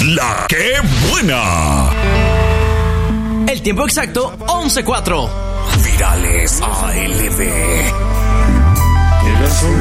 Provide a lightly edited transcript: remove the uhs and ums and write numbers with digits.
La que buena. El tiempo exacto, 11:04. Virales ALB. Que las